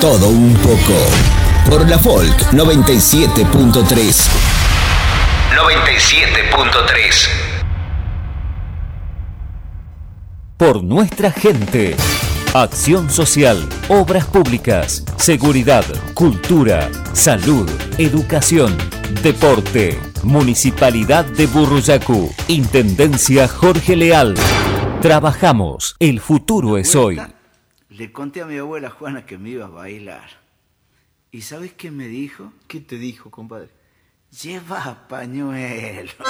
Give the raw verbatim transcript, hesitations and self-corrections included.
todo un poco. Por la Folk noventa y siete punto tres. noventa y siete punto tres. Por nuestra gente. Acción social, obras públicas, seguridad, cultura, salud, educación, deporte. Municipalidad de Burruyacu. Intendencia Jorge Leal. Trabajamos. El futuro es hoy. Le conté a mi abuela Juana que me iba a bailar. ¿Y sabes qué me dijo? ¿Qué te dijo, compadre? Lleva pañuelo.